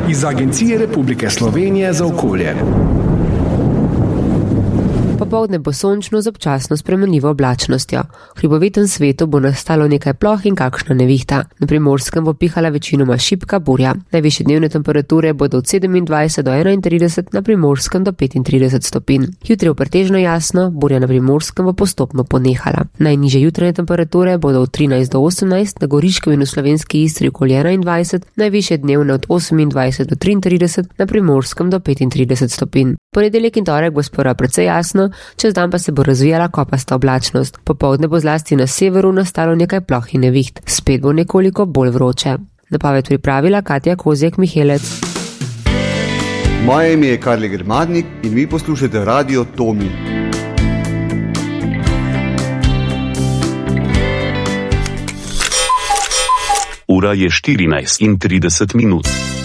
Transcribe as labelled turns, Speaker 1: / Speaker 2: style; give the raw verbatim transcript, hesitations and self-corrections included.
Speaker 1: iz Agencije Republike Slovenije za okolje.
Speaker 2: Popoldne bo sončno z občasno spremenljivo oblačnostjo. V hribovitem svetu bo nastalo nekaj ploh in kakšna nevihta. Na Primorskem bo pihala večinoma šibka burja. Najvišje dnevne temperature bodo od sedemindvajset do enaintrideset, na Primorskem do petintrideset stopinj. Jutri bo pretežno jasno, burja na Primorskem bo postopno ponehala. Najnižje jutranje temperature bodo od trinajst do osemnajst, na Goriškem in v slovenski Istri okoli enaindvajset, najvišje dnevne od osemindvajset do triintrideset, na Primorskem do petintrideset stopinj. Ponedeljek in torek bo sprva precej jasno, čez dan pa se bo razvijala kopasta oblačnost. Popoldne bo zlasti na severu nastalo nekaj ploh in neviht. Spet bo nekoliko bolj vroče. Napoved pripravila Katja Kozjek-Mihelec.
Speaker 3: Moje ime je Karli Grmadnik in vi poslušate Radio Tomi.
Speaker 4: Ura je štirinajst in trideset minut.